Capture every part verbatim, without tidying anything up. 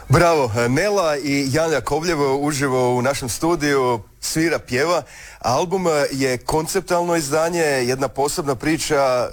Bravo, Nela i Jan Jakovljev uživo u našem studiju, svira, pjeva. Album je konceptualno izdanje, jedna posebna priča,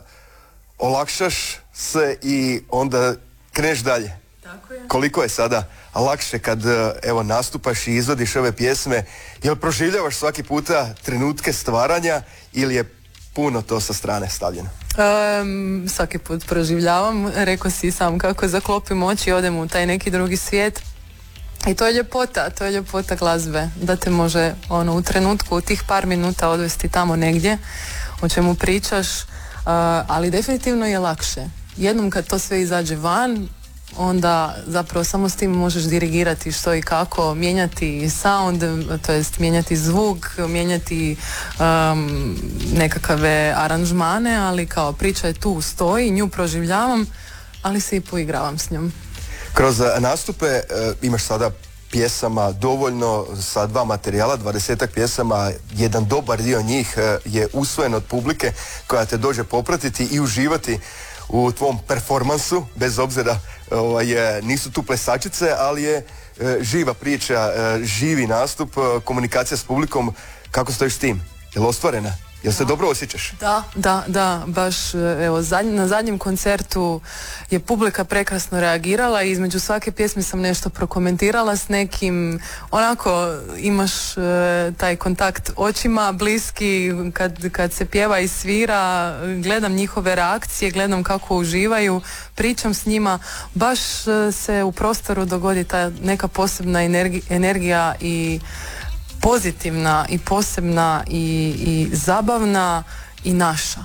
olakšaš se i onda kreneš dalje. Tako je. Koliko je sada lakše kad evo nastupaš i izvodiš ove pjesme, jel proživljavaš svaki puta trenutke stvaranja ili je puno to sa strane stavljeno? Um, svaki put proživljavam, rekao si sam kako zaklopim oči i odem u taj neki drugi svijet i to je ljepota, to je ljepota glazbe, da te može ono u trenutku, u tih par minuta odvesti tamo negdje o čemu pričaš, uh, ali definitivno je lakše. Jednom kad to sve izađe van, onda zapravo samo s tim možeš dirigirati što i kako, mijenjati sound, to jest mijenjati zvuk, mijenjati um, nekakve aranžmane, ali kao priča je tu, stoji, nju proživljavam, ali se i poigravam s njom. Kroz nastupe e, imaš sada pjesama dovoljno sa dva materijala, dvadesetak pjesama, jedan dobar dio njih e, je usvojen od publike koja te dođe popratiti i uživati u tvom performansu, bez obzira ovaj, nisu tu plesačice, ali je e, živa priča, e, živi nastup, e, komunikacija s publikom. Kako stojiš s tim? Je li ostvarena? Jel se dobro osjećaš? Da, da, da, baš evo, zadnj, na zadnjem koncertu je publika prekrasno reagirala i između svake pjesme sam nešto prokomentirala s nekim, onako imaš e, taj kontakt očima bliski kad, kad se pjeva i svira, gledam njihove reakcije, gledam kako uživaju, pričam s njima, baš e, se u prostoru dogodi ta neka posebna energi, energija i pozitivna i posebna i, i zabavna i naša.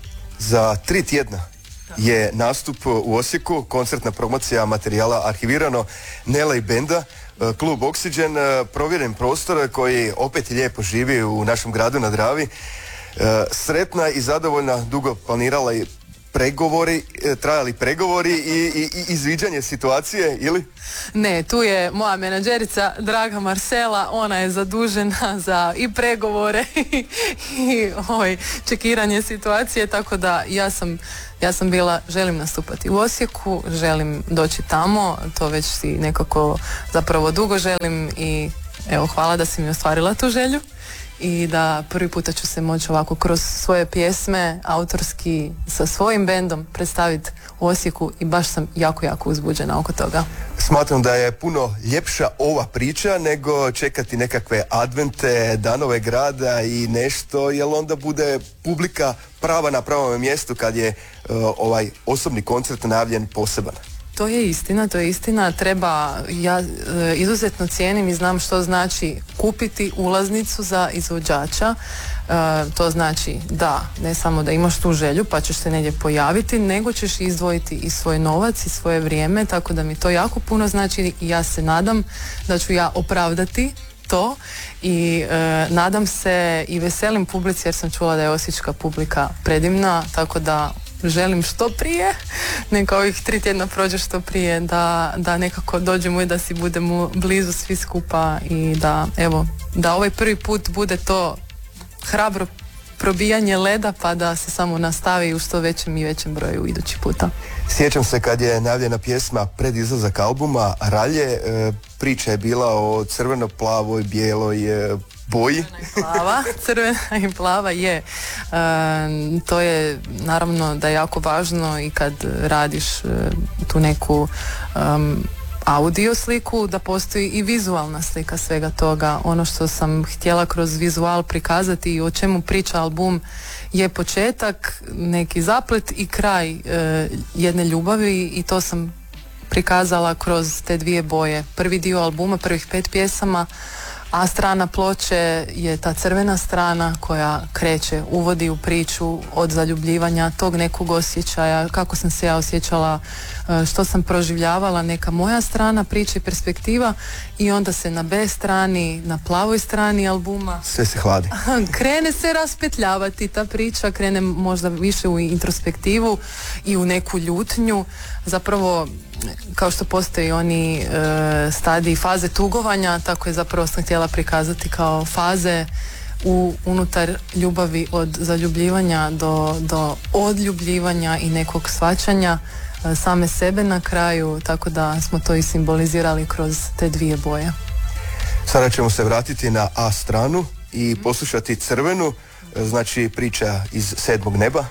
Za tri tjedna je nastup u Osijeku, koncertna promocija materijala Arhivirano, Nela i benda, klub Oxygen, provjeren prostor koji opet lijepo živi u našem gradu na Dravi. Sretna i zadovoljna, dugo planirala i pregovori, trajali pregovori i, i, i izviđanje situacije, ili? Ne, tu je moja menadžerica Draga Marcela, ona je zadužena za i pregovore i, i oj, čekiranje situacije, tako da ja sam, ja sam bila, želim nastupati u Osijeku, želim doći tamo, to već si nekako zapravo dugo želim i evo, hvala da si mi ostvarila tu želju. I da prvi puta ću se moći ovako kroz svoje pjesme autorski sa svojim bendom predstaviti u Osijeku i baš sam jako, jako uzbuđena oko toga. Smatram da je puno ljepša ova priča nego čekati nekakve advente, danove grada i nešto, jer onda bude publika prava na pravom mjestu kad je uh, ovaj osobni koncert najavljen poseban. To je istina, to je istina. Treba, ja e, izuzetno cijenim i znam što znači kupiti ulaznicu za izvođača. E, to znači da, ne samo da imaš tu želju pa ćeš se negdje pojaviti, nego ćeš izdvojiti i svoj novac i svoje vrijeme, tako da mi to jako puno znači i ja se nadam da ću ja opravdati to i e, nadam se i veselim publici jer sam čula da je osječka publika predivna, tako da želim što prije, neka ovih tri tjedna prođe što prije, da, da nekako dođemo i da si budemo blizu svi skupa i da, evo, da ovaj prvi put bude to hrabro probijanje leda pa da se samo nastavi u što većem i većem broju idući puta. Sjećam se kad je najavljena pjesma pred izlazak albuma Ralje, e, priča je bila o crveno-plavoj, bijeloj e, boji. Crvena i plava, crvena i plava je. E, to je naravno da je jako važno i kad radiš e, tu neku um, audio sliku, da postoji i vizualna slika svega toga. Ono što sam htjela kroz vizual prikazati i o čemu priča album je početak, neki zaplet i kraj e, jedne ljubavi i to sam prikazala kroz te dvije boje. Prvi dio albuma, prvih pet pjesama, a strana ploče je ta crvena strana koja kreće, uvodi u priču od zaljubljivanja, tog nekog osjećaja, kako sam se ja osjećala, što sam proživljavala, neka moja strana priče i perspektiva i onda se na B strani, na plavoj strani albuma sve se hladi. Krene se raspetljavati ta priča, krene možda više u introspektivu i u neku ljutnju. Zapravo, kao što postoji oni e, stadiji faze tugovanja, tako je zapravo sam htjela prikazati kao faze u unutar ljubavi od zaljubljivanja do, do odljubljivanja i nekog shvaćanja. same sebe na kraju, tako da smo to i simbolizirali kroz te dvije boje. Sada ćemo se vratiti na A stranu i poslušati Crvenu, znači priča iz sedmog neba.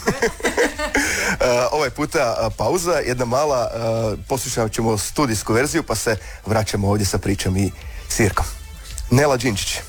Ovaj puta pauza, jedna mala, poslušat ćemo studijsku verziju pa se vraćamo ovdje sa pričom i svirkom. Nela Đinčić.